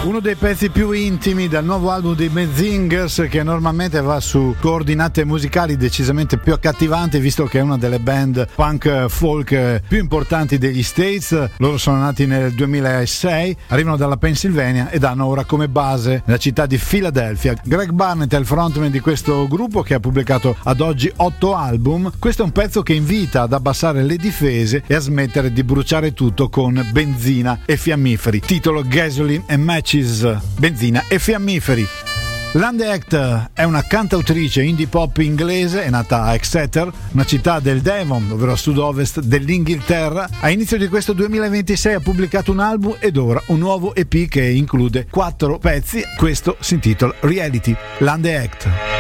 Uno dei pezzi più intimi dal nuovo album dei Menzingers, che normalmente va su coordinate musicali decisamente più accattivanti, visto che è una delle band punk folk più importanti degli States. Loro sono nati nel 2006, arrivano dalla Pennsylvania ed hanno ora come base la città di Philadelphia. Greg Barnett è il frontman di questo gruppo, che ha pubblicato ad oggi 8 album. Questo è un pezzo che invita ad abbassare le difese e a smettere di bruciare tutto con benzina e fiammiferi. Titolo Gasoline and Matches. Benzina e fiammiferi. Lande Act è una cantautrice indie pop inglese, è nata a Exeter, una città del Devon, ovvero a sud-ovest dell'Inghilterra. A inizio di questo 2026 ha pubblicato un album ed ora un nuovo EP che include 4 pezzi. Questo si intitola Reality. Lande Act.